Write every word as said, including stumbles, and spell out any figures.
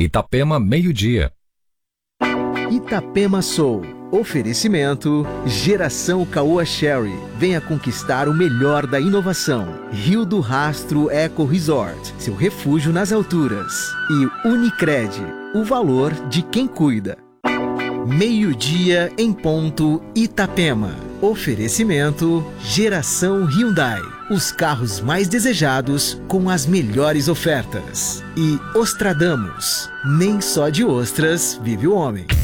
Itapema, meio-dia. Itapema Soul. Oferecimento Geração Caoa Sherry. Venha conquistar o melhor da inovação. Rio do Rastro Eco Resort. Seu refúgio nas alturas. E Unicred. O valor de quem cuida. Meio-dia em ponto Itapema. Oferecimento Geração Hyundai. Os carros mais desejados com as melhores ofertas. E Ostradamus. Nem só de ostras vive o homem.